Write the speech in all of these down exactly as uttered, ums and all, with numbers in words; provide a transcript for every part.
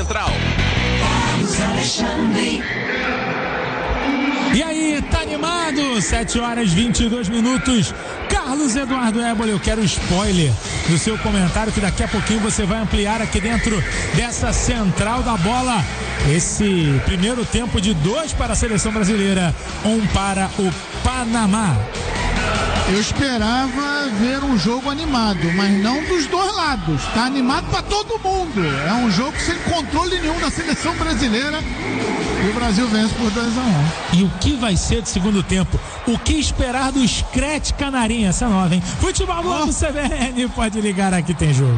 Central. E aí, tá animado? sete horas e vinte e dois minutos. Carlos Eduardo Éboli, eu quero spoiler do seu comentário, que daqui a pouquinho você vai ampliar aqui dentro dessa central da bola. Esse primeiro tempo de dois para a seleção brasileira, um para o Panamá. Eu esperava ver um jogo animado, mas não dos dois lados. Tá animado para todo mundo. É um jogo sem controle nenhum da seleção brasileira. E o Brasil vence por dois a um. E o que vai ser de segundo tempo? O que esperar do Scratch Canarinha, essa nova, hein? Futebol Globo, oh. C B N, pode ligar, aqui tem jogo.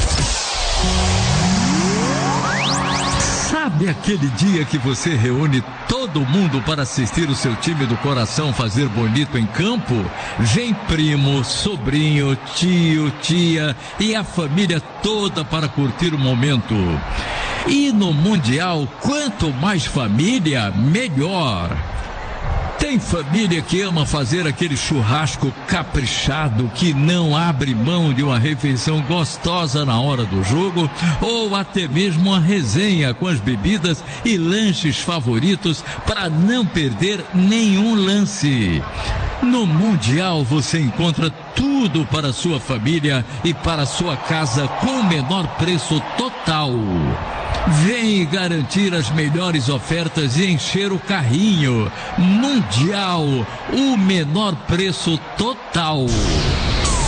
Sabe aquele dia que você reúne todo mundo para assistir o seu time do coração fazer bonito em campo? Vem primo, sobrinho, tio, tia e a família toda para curtir o momento. E no Mundial, quanto mais família, melhor. Tem família que ama fazer aquele churrasco caprichado, que não abre mão de uma refeição gostosa na hora do jogo, ou até mesmo uma resenha com as bebidas e lanches favoritos para não perder nenhum lance. No Mundial você encontra tudo para sua família e para sua casa com o menor preço total. Vem garantir as melhores ofertas e encher o carrinho. Mundial, o menor preço total.